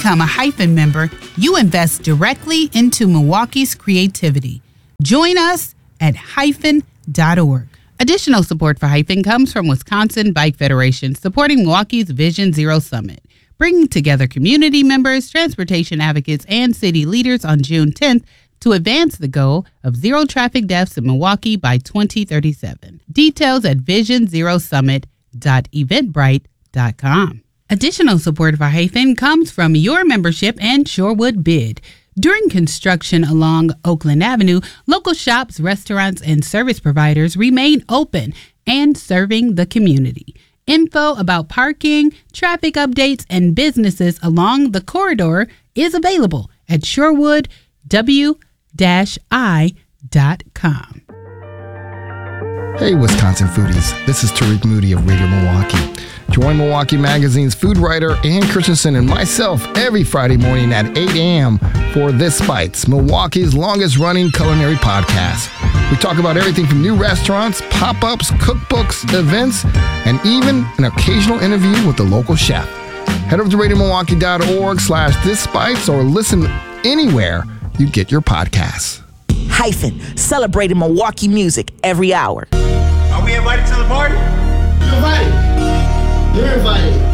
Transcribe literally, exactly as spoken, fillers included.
become a Hyphen member, you invest directly into Milwaukee's creativity. Join us at hyphen dot org. Additional support for Hyphen comes from Wisconsin Bike Federation, supporting Milwaukee's Vision Zero Summit, bringing together community members, transportation advocates, and city leaders on June tenth to advance the goal of zero traffic deaths in Milwaukee by twenty thirty-seven. Details at vision zero summit dot eventbrite dot com. Additional support for Hyphen comes from your membership and Shorewood Bid. During construction along Oakland Avenue, local shops, restaurants, and service providers remain open and serving the community. Info about parking, traffic updates, and businesses along the corridor is available at shorewood w dash i dot com. Hey, Wisconsin foodies. This is Tariq Moody of Radio Milwaukee. Join Milwaukee Magazine's food writer Ann Christensen and myself every Friday morning at eight a.m. for This Bites, Milwaukee's longest-running culinary podcast. We talk about everything from new restaurants, pop-ups, cookbooks, events, and even an occasional interview with the local chef. Head over to radio milwaukee dot org slash this bites or listen anywhere you get your podcasts. Hyphen, celebrating Milwaukee music every hour. Are we invited to the party? You're invited. You're invited.